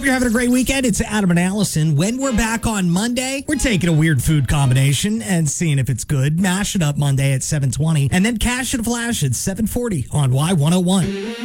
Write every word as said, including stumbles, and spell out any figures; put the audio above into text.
you're having a great weekend. It's Adam and Allison. When we're back on Monday, we're taking a weird food combination and seeing if it's good. Mash it up Monday at seven twenty, and then Cash and Flash at seven forty on Y one oh one.